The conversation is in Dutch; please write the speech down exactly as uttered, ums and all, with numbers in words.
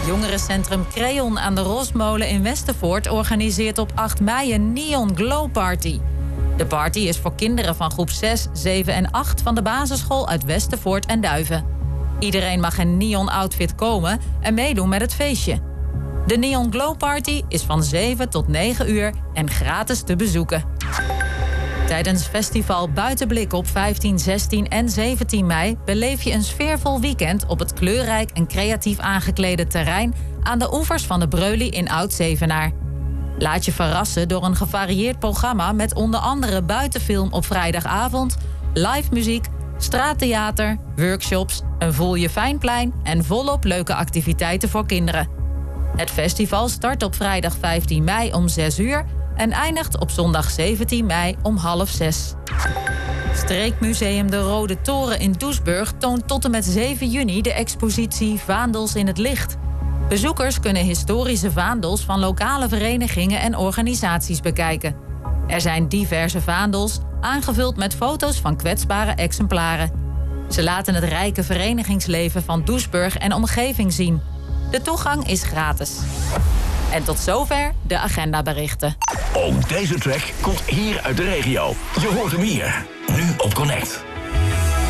Jongerencentrum Creon aan de Rosmolen in Westervoort organiseert op acht mei een Neon Glow Party. De party is voor kinderen van groep zes, zeven en acht van de basisschool uit Westervoort en Duiven. Iedereen mag in neon outfit komen en meedoen met het feestje. De Neon Glow Party is van zeven tot negen uur en gratis te bezoeken. Tijdens festival Buitenblik op vijftien, zestien en zeventien mei... beleef je een sfeervol weekend op het kleurrijk en creatief aangeklede terrein aan de oevers van de Breuly in Oud-Zevenaar. Laat je verrassen door een gevarieerd programma met onder andere buitenfilm op vrijdagavond, live muziek, straattheater, workshops, een voel je fijnplein en volop leuke activiteiten voor kinderen. Het festival start op vrijdag vijftien mei om zes uur en eindigt op zondag zeventien mei om half zes. Streekmuseum De Rode Toren in Doesburg toont tot en met zeven juni de expositie Vaandels in het Licht. Bezoekers kunnen historische vaandels van lokale verenigingen en organisaties bekijken. Er zijn diverse vaandels, aangevuld met foto's van kwetsbare exemplaren. Ze laten het rijke verenigingsleven van Doesburg en omgeving zien. De toegang is gratis. En tot zover de agendaberichten. Ook deze track komt hier uit de regio. Je hoort hem hier, nu op Connect.